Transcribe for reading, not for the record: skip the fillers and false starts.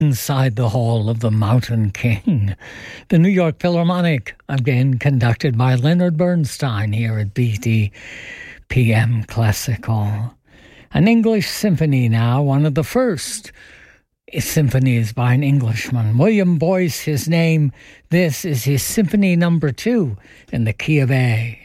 Inside the Hall of the Mountain King, the New York Philharmonic, again conducted by Leonard Bernstein here at BTPM Classical. An English symphony now, one of the first symphonies by an Englishman. William Boyce, his name. This is his Symphony No. 2 in the key of A.